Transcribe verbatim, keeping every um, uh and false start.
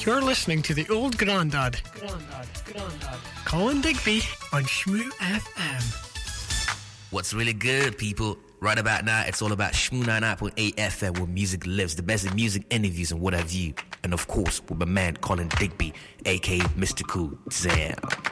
You're listening to the Old Grandad, Grandad, Grandad, Colin Digby on Shmoo F M. What's really good, people? Right about now, it's all about Shmoo ninety-nine point eight F M, where music lives, the best in music interviews and what have you. And of course, with my man Colin Digby, aka Mister Cool. Zam.